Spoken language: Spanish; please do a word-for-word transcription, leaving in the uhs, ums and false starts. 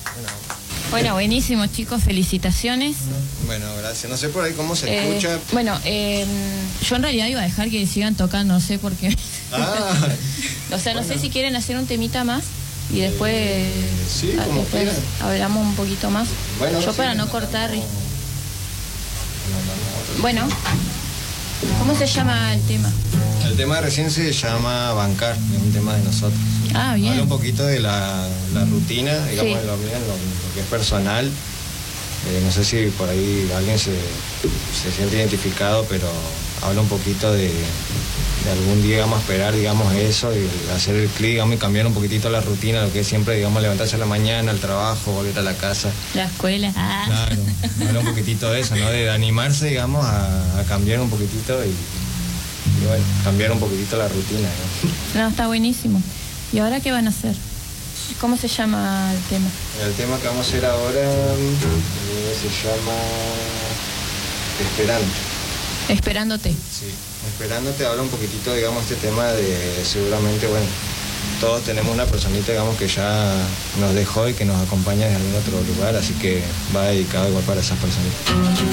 Bueno, buenísimo, chicos, felicitaciones. Bueno, gracias. No sé por ahí cómo se Eh, escucha. bueno, eh, yo en realidad iba a dejar que sigan tocando, no sé por qué. Ah, O sea, no bueno. sé si quieren hacer un temita más y después, Eh, sí, ah, como después quieran. hablamos un poquito más. Bueno, yo sí, para no nos cortar. mandamos- nos mandamos- Bueno, ¿cómo se llama el tema? El tema de recién se llama Bancar, es un tema de nosotros. Ah, bien. Habla un poquito de la, la rutina, digamos, Sí. de lo, mío, lo, lo que es personal. Eh, no sé si por ahí alguien se, se siente identificado, pero habla un poquito de, de algún día, digamos, esperar, digamos, eso y hacer el clic, digamos, y cambiar un poquitito la rutina, lo que es siempre, digamos, levantarse a la mañana, al trabajo, volver a la casa. La escuela. Ah. Claro, habla un poquitito de eso, ¿no? De animarse, digamos, a, a cambiar un poquitito y, y, bueno, cambiar un poquitito la rutina, ¿no? No, está buenísimo. ¿Y ahora qué van a hacer? ¿Cómo se llama el tema? El tema que vamos a hacer ahora eh, se llama Esperando. Esperándote. Sí, Esperándote habla un poquitito, digamos, este tema de seguramente, bueno, todos tenemos una personita, digamos, que ya nos dejó y que nos acompaña desde algún otro lugar, así que va dedicado igual para esas personitas.